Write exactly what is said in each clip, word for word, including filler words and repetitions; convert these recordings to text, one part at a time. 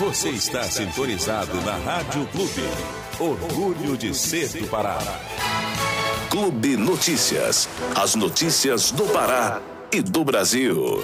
Você está sintonizado na Rádio Clube. Orgulho de ser do Pará. Clube Notícias. As notícias do Pará e do Brasil.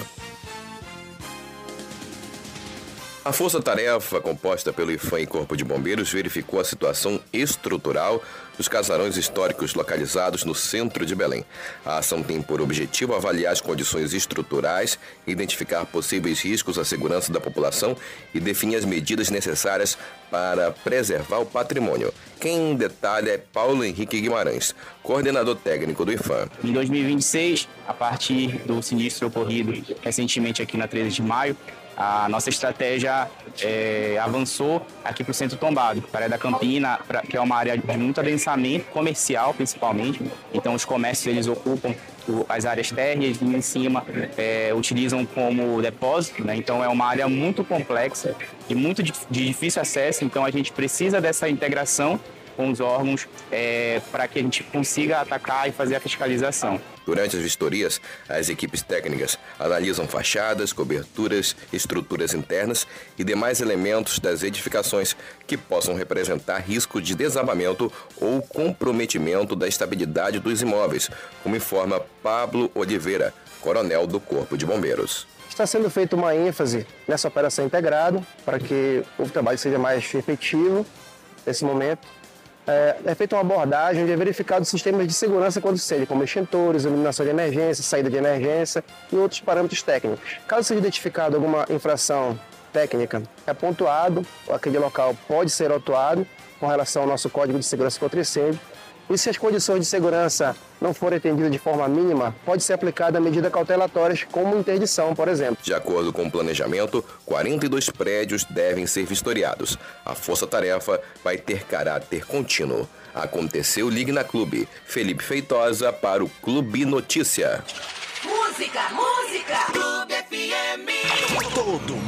A Força Tarefa, composta pelo IPHAN e Corpo de Bombeiros, verificou a situação estrutural dos casarões históricos localizados no centro de Belém. A ação tem por objetivo avaliar as condições estruturais, identificar possíveis riscos à segurança da população e definir as medidas necessárias para preservar o patrimônio. Quem detalha é Paulo Henrique Guimarães, coordenador técnico do IPHAN. Em dois mil e vinte e seis, a partir do sinistro ocorrido recentemente aqui na treze de maio, a nossa estratégia é, avançou aqui para o Centro Tombado, Praia da Campina, pra, que é uma área de muito adensamento comercial, principalmente. Então, os comércios eles ocupam o, as áreas térreas e em cima é, utilizam como depósito, né? Então, é uma área muito complexa e muito de, de difícil acesso. Então, a gente precisa dessa integração com os órgãos é, para que a gente consiga atacar e fazer a fiscalização. Durante as vistorias, as equipes técnicas analisam fachadas, coberturas, estruturas internas e demais elementos das edificações que possam representar risco de desabamento ou comprometimento da estabilidade dos imóveis, como informa Pablo Oliveira, coronel do Corpo de Bombeiros. Está sendo feita uma ênfase nessa operação integrada para que o trabalho seja mais efetivo nesse momento. É, é feita uma abordagem onde é verificado os sistemas de segurança quando seja, como extintores, iluminação de emergência, saída de emergência e outros parâmetros técnicos. Caso seja identificado alguma infração técnica, é pontuado, aquele local pode ser autuado com relação ao nosso Código de Segurança contra Incêndio. E se as condições de segurança não forem atendidas de forma mínima, pode ser aplicada medidas cautelatórias, como interdição, por exemplo. De acordo com o planejamento, quarenta e dois prédios devem ser vistoriados. A força-tarefa vai ter caráter contínuo. Aconteceu Ligue na Clube. Felipe Feitosa para o Clube Notícia. Música, música! Clube F M. Todo